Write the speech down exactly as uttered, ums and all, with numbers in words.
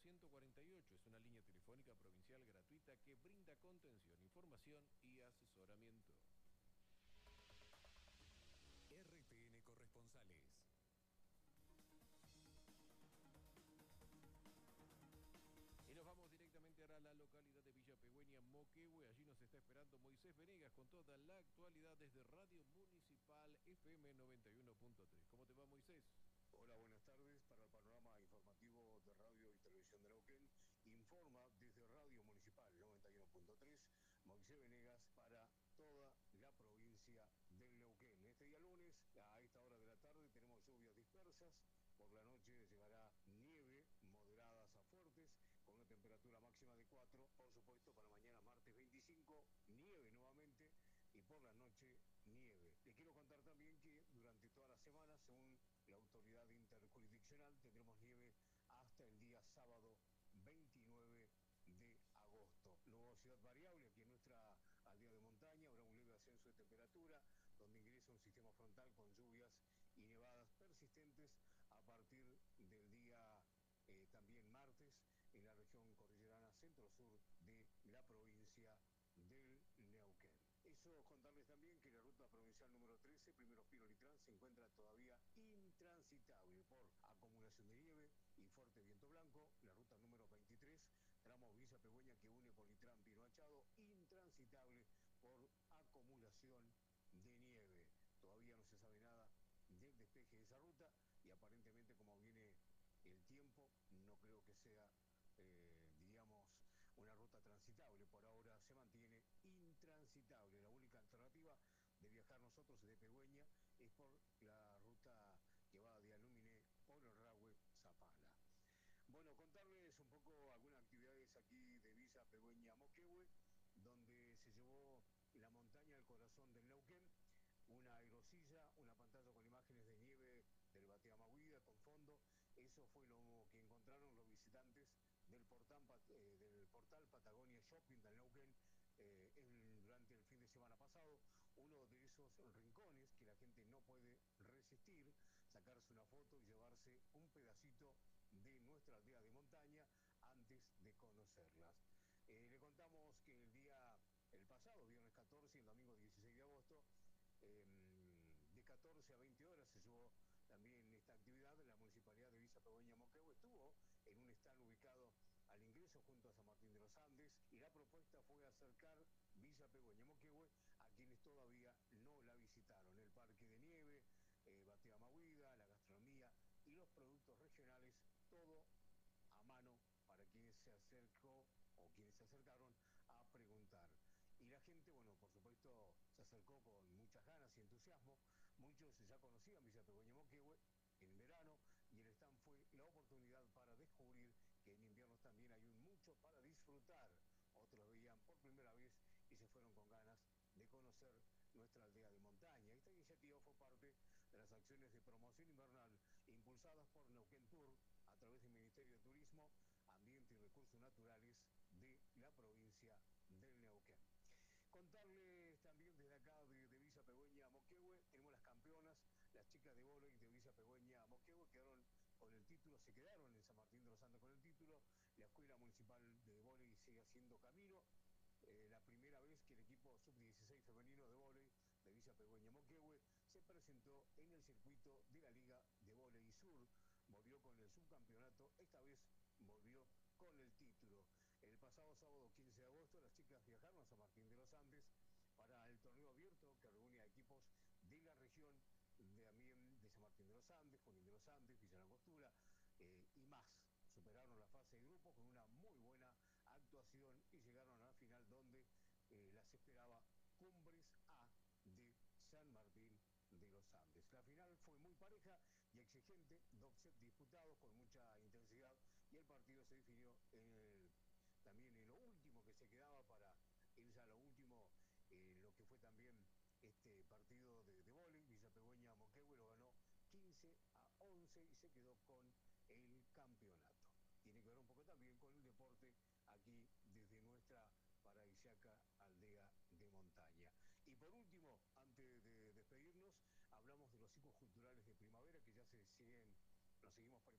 ciento cuarenta y ocho. Es una línea telefónica provincial gratuita que brinda contención, información y asesoramiento. R T N Corresponsales. Y nos vamos directamente a la localidad de Villa Pegüeña, Moquehue. Allí nos está esperando Moisés Venegas con toda la actualidad desde Radio Municipal F M noventa y uno punto tres. ¿Cómo te va, Moisés? Hola, buenas tardes. Para el panorama informativo de Radio y Televisión de Neuquén, informa desde Radio Municipal noventa y uno punto tres Moisés Venegas para toda la provincia del Neuquén. Este día lunes, a esta hora de la tarde, tenemos lluvias dispersas. Por la noche llegará nieve, moderadas a fuertes, con una temperatura máxima de cuatro. Por supuesto, para mañana martes veinticinco, nieve nuevamente, y por la noche nieve. Les quiero contar también que durante toda la semana, según la autoridad interjurisdiccional, tendremos nieve hasta el día sábado veintinueve de agosto. Nubosidad variable aquí en nuestra aldea de montaña, habrá un leve ascenso de temperatura, donde ingresa un sistema frontal con lluvias y nevadas persistentes a partir del día eh, también martes en la región cordillerana centro-sur de la provincia del Neuquén. Eso, contarles también que la ruta provincial número trece, Primero Pino Litrán, se encuentra todavía intransitable por acumulación de nieve y fuerte viento blanco. La ruta número veintitrés, tramo Villa Pegüeña que une con Litrán Pino Achado, intransitable por acumulación de nieve. Todavía no se sabe nada del despeje de esa ruta y aparentemente, como viene el tiempo, no creo que sea Eh, digamos, una ruta transitable. Por ahora se mantiene intransitable. La única alternativa de viajar nosotros de Pegüeña es por la ruta que va de Alumine por el Rahue Zapala. Bueno, contarles un poco algunas actividades aquí de Villa Pegüeña Moquehue, donde se llevó la montaña al corazón del Neuquén, una aerosilla, una pantalla con imágenes de nieve del Bateamahuida con fondo. Eso fue lo que encontraron los visitantes del portal, eh, del portal Patagonia Shopping del Neuquén eh, el, durante el fin de semana pasado. Uno de esos rincones que la gente no puede resistir, sacarse una foto y llevarse un pedacito de nuestra aldea de montaña antes de conocerlas. Eh, le contamos que el día, el pasado viernes catorce y el domingo dieciséis de agosto, eh, de catorce a veinte horas se llevó también esta actividad. La Municipalidad de Villa Pegüeña Moquehue estuvo en un stand ubicado al ingreso junto a San Martín de los Andes, y la propuesta fue acercar Villa Pegüeña Moquehue a quienes todavía no la visitaron. El parque de nieve, eh, Bateamahuida, la gastronomía y los productos regionales, todo a mano para quienes se acercó o quienes se acercaron a preguntar. Y la gente, bueno, por supuesto, se acercó con muchas ganas y entusiasmo. Muchos ya conocían Villa Pegüeña Moquehue en verano, y el stand fue la oportunidad para descubrir que en invierno también hay un mucho para disfrutar. Otros veían por primera vez y se fueron con ganas de conocer nuestra aldea de montaña. Esta iniciativa fue parte de las acciones de promoción invernal impulsadas por Neuquén Tour a través del Ministerio de Turismo, Ambiente y Recursos Naturales de la provincia del Neuquén. Contarles también desde acá de, de Villa Pegüeña Moquehue, tenemos las campeonas, las chicas de vóley de Villa Pegüeña Moquehue, quedaron con el título, se quedaron en San Martín de los Andes con el título. La Escuela Municipal de Vóley sigue haciendo camino. Eh, la primera vez que el equipo sub dieciséis femenino de vóley de Villa Pegüeña Moquehue se presentó en el circuito de la Liga de Vóley Sur, volvió con el subcampeonato, esta vez volvió con el título. El pasado sábado quince de agosto las chicas viajaron a San Martín de los Andes para el torneo abierto que reúne a equipos de la región de, también de San Martín de los Andes, Junín de los Andes, Villa Langostura eh, y más. Superaron la fase de grupos con una muy buena actuación y llegaron a la final, donde eh, las esperaba Cumbres A de San Martín de los Andes. La final fue muy pareja y exigente, dos sets disputados con mucha intensidad, y el partido se definió en el, también en lo último que se quedaba para irse a lo último, eh, lo que fue también este partido de, de vóley. Villa Pegüeña Moquehue lo ganó quince a once y se quedó con el campeonato. Tiene que ver un poco también con el deporte aquí desde nuestra paradisíaca aldea de montaña. Y por último, antes de despedirnos, hablamos de los ciclos culturales de primavera que ya se siguen, nos seguimos preparando.